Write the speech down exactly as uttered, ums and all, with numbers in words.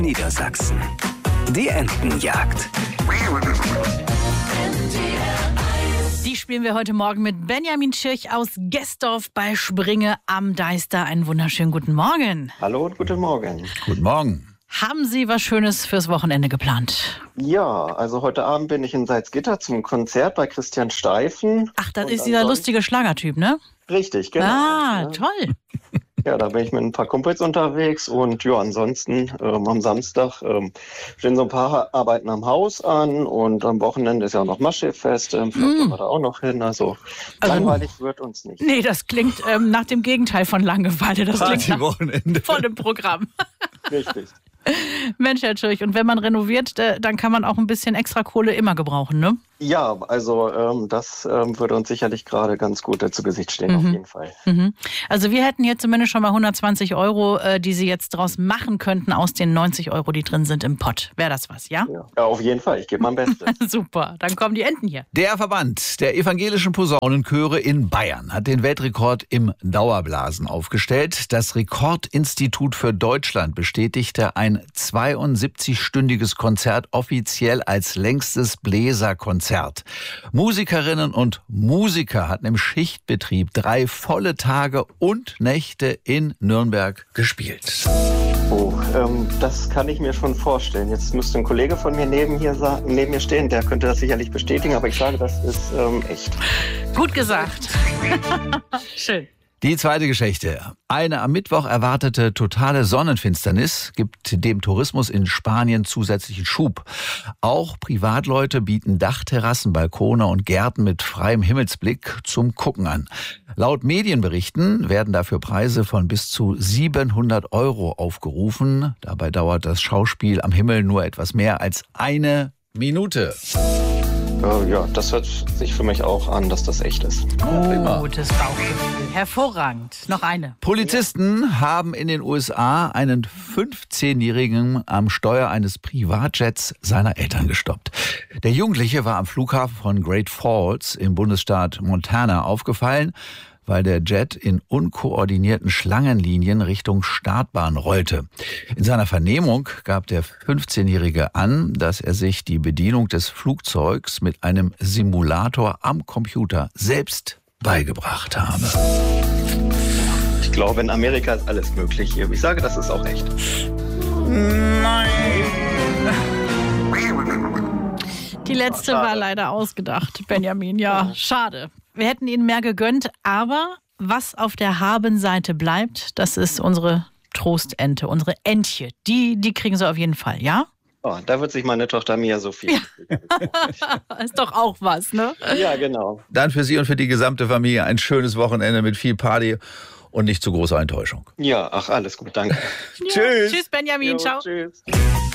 Niedersachsen. Die Entenjagd. Die spielen wir heute Morgen mit Benjamin Schirch aus Gesdorf bei Springe am Deister. Einen wunderschönen guten Morgen. Hallo und guten Morgen. Guten Morgen. Haben Sie was Schönes fürs Wochenende geplant? Ja, also heute Abend bin ich in Salzgitter zum Konzert bei Christian Steifen. Ach, das Und ist dieser lustige Schlagertyp, ne? Richtig, genau. Ah, ja. Toll. Ja, da bin ich mit ein paar Kumpels unterwegs und ja, ansonsten ähm, am Samstag ähm, stehen so ein paar Arbeiten am Haus an und am Wochenende ist ja auch noch Maschschiffest, ähm, vielleicht Mm. kommen wir da auch noch hin, also, Also- langweilig wird uns nicht. Nee, das klingt ähm, nach dem Gegenteil von Langeweile. Das klingt nach Wochenende. vollem Programm. Richtig. Mensch, Herr Schirch, und wenn man renoviert, äh, dann kann man auch ein bisschen extra Kohle immer gebrauchen, ne? Ja, also ähm, das ähm, würde uns sicherlich gerade ganz gut äh, zu Gesicht stehen, auf jeden Fall. Mhm. Also wir hätten hier zumindest schon mal hundertzwanzig Euro, äh, die Sie jetzt draus machen könnten aus den neunzig Euro, die drin sind im Pott. Wäre das was, ja? Ja, ja, auf jeden Fall, ich gebe mein Bestes. Super, dann kommen die Enten hier. Der Verband der evangelischen Posaunenchöre in Bayern hat den Weltrekord im Dauerblasen aufgestellt. Das Rekordinstitut für Deutschland bestätigte ein zweiundsiebzig-stündiges Konzert offiziell als längstes Bläserkonzert. Musikerinnen und Musiker hatten im Schichtbetrieb drei volle Tage und Nächte in Nürnberg gespielt. Oh, ähm, das kann ich mir schon vorstellen. Jetzt müsste ein Kollege von mir neben, hier sa- neben mir stehen, der könnte das sicherlich bestätigen, aber ich sage, das ist ähm, echt. Gut gesagt. Schön. Die zweite Geschichte. Eine am Mittwoch erwartete totale Sonnenfinsternis gibt dem Tourismus in Spanien zusätzlichen Schub. Auch Privatleute bieten Dachterrassen, Balkone und Gärten mit freiem Himmelsblick zum Gucken an. Laut Medienberichten werden dafür Preise von bis zu siebenhundert Euro aufgerufen. Dabei dauert das Schauspiel am Himmel nur etwas mehr als eine Minute. Äh, ja, das hört sich für mich auch an, dass das echt ist. Prima. Gutes Bauchgefühl. Hervorragend. Noch eine. Polizisten haben in den U S A einen fünfzehnjährigen am Steuer eines Privatjets seiner Eltern gestoppt. Der Jugendliche war am Flughafen von Great Falls im Bundesstaat Montana aufgefallen, weil der Jet in unkoordinierten Schlangenlinien Richtung Startbahn rollte. In seiner Vernehmung gab der fünfzehnjährige an, dass er sich die Bedienung des Flugzeugs mit einem Simulator am Computer selbst beigebracht habe. Ich glaube, in Amerika ist alles möglich hier. Ich sage, das ist auch echt. Die letzte Schade. war leider ausgedacht, Benjamin. Ja, schade. Wir hätten Ihnen mehr gegönnt, aber was auf der Habenseite bleibt, das ist unsere Trostente, unsere Entche. Die, die kriegen Sie auf jeden Fall, ja? Oh, da wird sich meine Tochter Mia so viel. Ist doch auch was, ne? Ja, genau. Dann für Sie und für die gesamte Familie ein schönes Wochenende mit viel Party und nicht zu großer Enttäuschung. Ja, ach, alles gut, danke. Ja. Tschüss. Tschüss, Benjamin. Jo, Ciao. Tschüss.